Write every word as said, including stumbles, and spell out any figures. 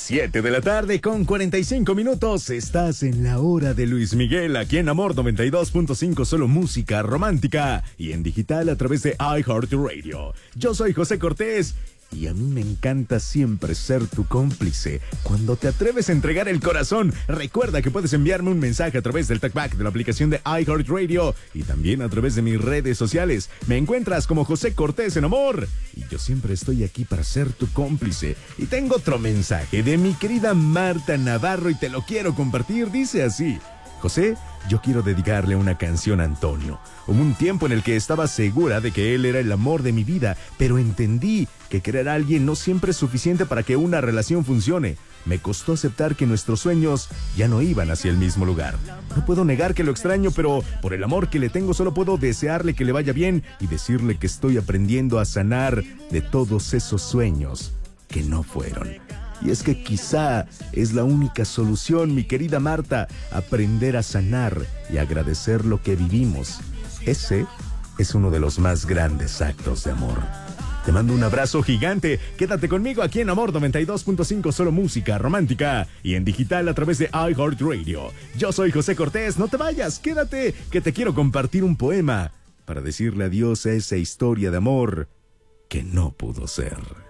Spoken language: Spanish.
siete de la tarde con cuarenta y cinco minutos. Estás en la hora de Luis Miguel, aquí en Amor noventa y dos punto cinco, solo música romántica. Y en digital a través de iHeartRadio. Yo soy José Cortés. Y a mí me encanta siempre ser tu cómplice. Cuando te atreves a entregar el corazón, recuerda que puedes enviarme un mensaje a través del talkback de la aplicación de iHeartRadio y también a través de mis redes sociales. Me encuentras como José Cortés en Amor. Y yo siempre estoy aquí para ser tu cómplice. Y tengo otro mensaje de mi querida Marta Navarro y te lo quiero compartir. Dice así: José, yo quiero dedicarle una canción a Antonio. Hubo un tiempo en el que estaba segura de que él era el amor de mi vida, pero entendí que querer a alguien no siempre es suficiente para que una relación funcione. Me costó aceptar que nuestros sueños ya no iban hacia el mismo lugar. No puedo negar que lo extraño, pero por el amor que le tengo solo puedo desearle que le vaya bien y decirle que estoy aprendiendo a sanar de todos esos sueños que no fueron. Y es que quizá es la única solución, mi querida Marta, aprender a sanar y agradecer lo que vivimos. Ese es uno de los más grandes actos de amor. Te mando un abrazo gigante. Quédate conmigo aquí en Amor noventa y dos punto cinco, solo música romántica. Y en digital a través de iHeartRadio. Yo soy José Cortés, no te vayas, quédate, que te quiero compartir un poema para decirle adiós a esa historia de amor que no pudo ser.